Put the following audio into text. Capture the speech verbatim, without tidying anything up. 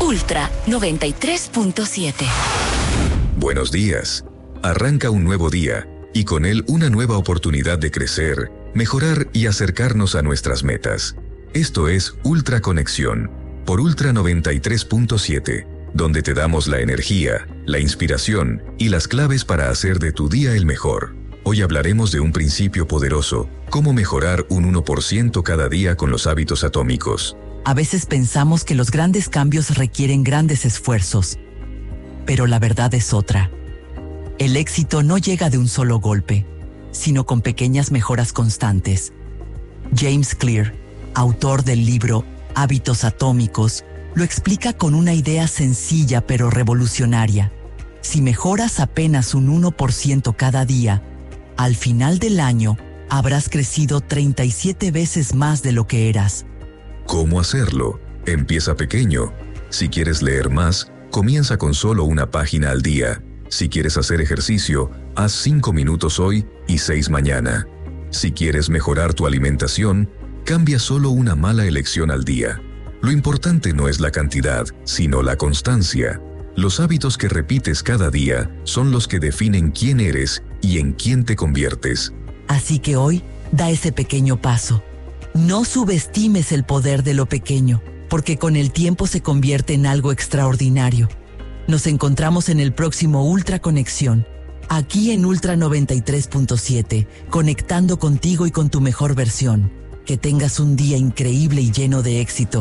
Ultra noventa y tres punto siete. Buenos días. Arranca un nuevo día y con él una nueva oportunidad de crecer, mejorar y acercarnos a nuestras metas. Esto es Ultra Conexión por Ultra noventa y tres punto siete, donde te damos la energía, la inspiración y las claves para hacer de tu día el mejor. Hoy hablaremos de un principio poderoso, cómo mejorar un uno por ciento cada día con los hábitos atómicos. A veces pensamos que los grandes cambios requieren grandes esfuerzos, pero la verdad es otra. El éxito no llega de un solo golpe, sino con pequeñas mejoras constantes. James Clear, autor del libro Hábitos Atómicos, lo explica con una idea sencilla pero revolucionaria. Si mejoras apenas un uno por ciento cada día, al final del año habrás crecido treinta y siete veces más de lo que eras. ¿Cómo hacerlo? Empieza pequeño. Si quieres leer más, comienza con solo una página al día. Si quieres hacer ejercicio, haz cinco minutos hoy y seis mañana. Si quieres mejorar tu alimentación, cambia solo una mala elección al día. Lo importante no es la cantidad, sino la constancia. Los hábitos que repites cada día son los que definen quién eres y en quién te conviertes. Así que hoy, da ese pequeño paso. No subestimes el poder de lo pequeño, porque con el tiempo se convierte en algo extraordinario. Nos encontramos en el próximo Ultra Conexión, aquí en Ultra noventa y tres punto siete, conectando contigo y con tu mejor versión. Que tengas un día increíble y lleno de éxito.